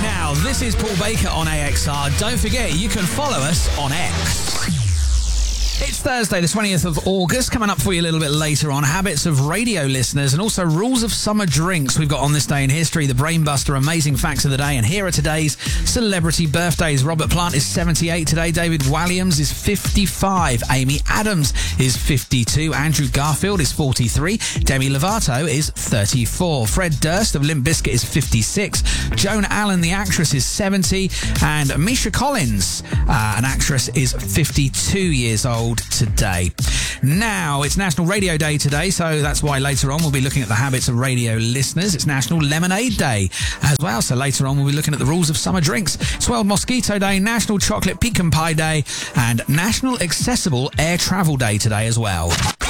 Right now, this is Paul Baker on AXR. Don't forget, you can follow us on X. It's Thursday, the 20th of August. Coming up for you a little bit later on, habits of radio listeners and also rules of summer drinks we've got on this day in history, the Brainbuster Amazing Facts of the Day. And here are today's celebrity birthdays. Robert Plant is 78 today. David Walliams is 55. Amy Adams is 52. Andrew Garfield is 43. Demi Lovato is 34. Fred Durst of Limp Bizkit is 56. Joan Allen, the actress, is 70. And Misha Collins, an actress, is 52 years old today. Now, it's National Radio Day today, so that's why later on we'll be looking at the habits of radio listeners. It's National Lemonade Day as well, so later on we'll be looking at the rules of summer drinks. It's World Mosquito Day, National Chocolate Pecan Pie Day, and National Accessible Air Travel Day today as well.